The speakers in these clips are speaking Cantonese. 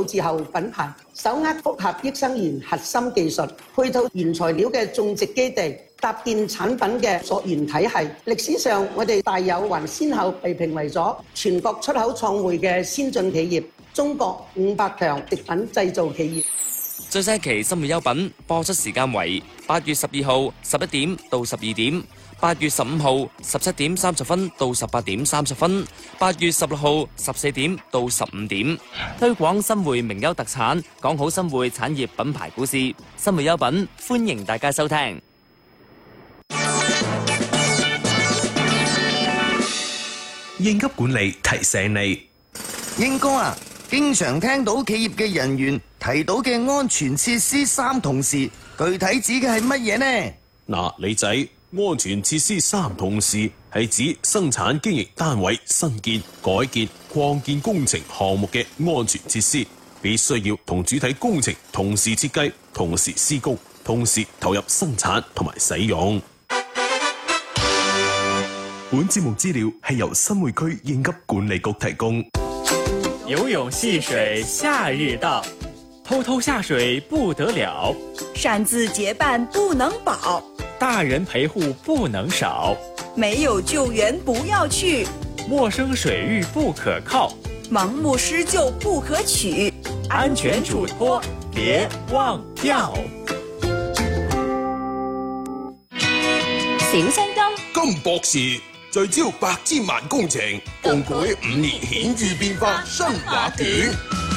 字後品牌，手握複合益生元核心技術，配套原材料嘅種植基地，搭建產品嘅溯源體系。歷史上，我哋大有還先後被評為咗全國出口創匯嘅先進企業，中國500強食品製造企業。 最新一期生活優品播出時間為8月12號11點到12點，8月15號17點30分到18點30分，8月16號14點到15點。推廣新會名優特產，講好新會產業品牌故事。新會優品，歡迎大家收聽。 應急管理提醒你， 英哥啊，經常聽到企業嘅人員提到嘅安全設施3同時，具體指嘅係乜嘢呢？ 嗱，李仔，安全設施3同時係指生產經營單位新建、改建、擴建工程項目嘅安全設施，必須要同主體工程同時設計、同時施工、同時投入生產同埋使用。本節目資料係由新會區應急管理局提供。 游泳戲水夏日到，偷偷下水不得了， 擅自結伴不能保， 大人陪護不能少， 沒有救援不要去， 陌生水域不可靠， 盲目施救不可取， 安全囑託別忘掉。 小聲金博士聚焦百千萬工程，共繪5年顯著變化新畫卷。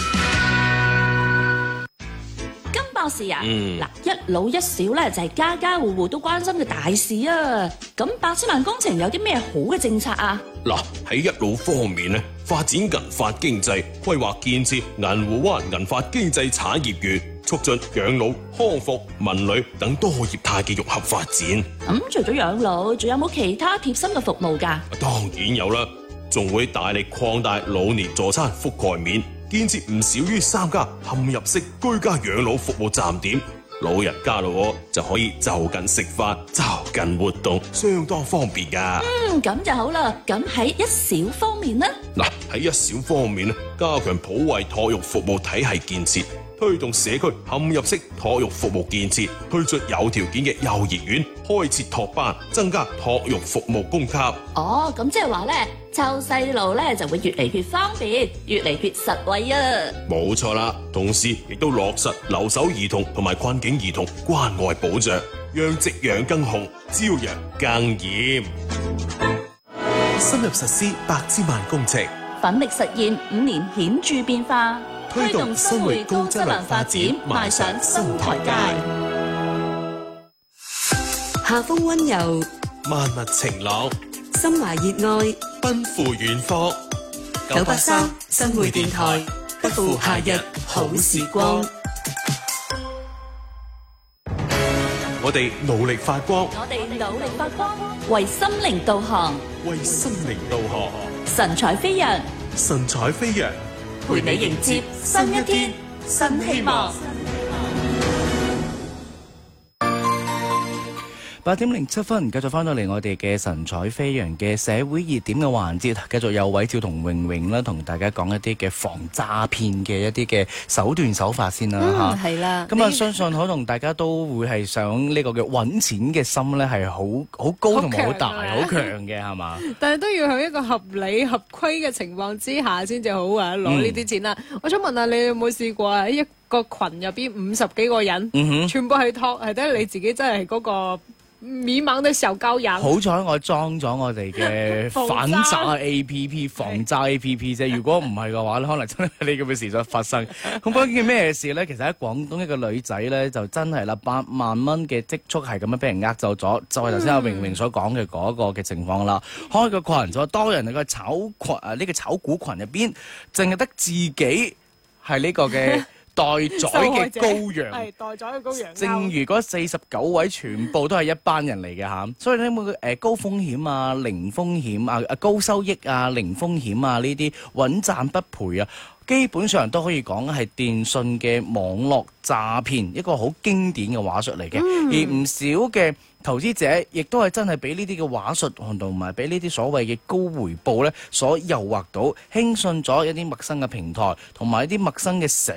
金博士啊，嗱，一老一少咧就係家家戶戶都關心嘅大事啊。咁百千萬工程有啲咩好嘅政策啊？ 嗱，喺一老方面咧，發展銀髮經濟，規劃建設銀湖灣銀髮經濟產業園，促進養老、康復、文旅等多業態嘅融合發展。 除咗養老，仲有冇其他貼心嘅服務㗎？ 當然有啦，仲會大力擴大老年助餐覆蓋面，建設唔少於3家嵌入式居家養老服務站點。老人家咯就可以就近食飯、就近活動，相當方便㗎。 咁就好啦。咁喺一小方面呢？ 嗱，喺一小方面咧，加強普惠託育服務體系建設，推動社區嵌入式託育服務建設，推出有條件嘅幼兒園，開設託班，增加託育服務供給。 咁即係話咧，湊細路咧就會越嚟越方便，越嚟越實惠啊！ 冇錯啦，同時亦都落實留守兒童同埋困境兒童關愛保障，讓夕陽更紅，朝陽更艷。 深入實施百千萬工程， 奮力實現5年顯著變化， 推動生活高質量發展，邁上新台階。 夏風溫柔， 萬物晴朗， 心懷熱愛， 奔赴遠方。 983新會電台，不負夏日好時光。 我哋努力發光， 為心靈導航， 為心靈導航， 神采飛揚， 神采飛揚， 陪你迎接新一天，新希望。 8點07分，繼續翻到嚟我哋嘅神采飛揚嘅社會熱點嘅環節，繼續有偉照同榮榮啦，同大家講一啲嘅防詐騙嘅一啲嘅手段手法先啦嚇。 係啦。 咁相信可能大家都會係想呢個嘅揾錢嘅心咧係好高同埋好大好強嘅係嘛？ 但係都要喺一個合理合規嘅情況之下先至好啊攞呢啲錢啦。我想問下你有冇試過喺一個群入邊50幾個人，全部係託係得你自己真係嗰個迷茫的小羔羊。 好彩我裝咗我哋嘅反詐 APP 防詐 APP 啫。如果唔係嘅話咧，可能真係呢咁嘅事就發生。咁關鍵咩事咧？其實喺廣東一個女仔咧，就真係啦，8萬蚊嘅積蓄係咁樣俾人呃走咗，就係頭先阿榮榮所講嘅嗰個嘅情況啦。開個群咗多人喺個炒群呢個炒股群入邊，淨係得自己係呢個嘅待宰嘅羔羊， 係待宰嘅羔羊。 正如嗰49位全部都係一班人嚟嘅嚇，所以咧冇高風險啊、零風險啊、高收益啊、零風險啊呢啲穩賺不賠啊，基本上都可以講係電信嘅網絡詐騙一個好經典嘅話術嚟嘅，而唔少嘅投資者亦都係真係俾呢啲嘅話術同埋俾呢啲所謂嘅高回報咧所誘惑到，輕信咗一啲陌生嘅平台同埋一啲陌生嘅社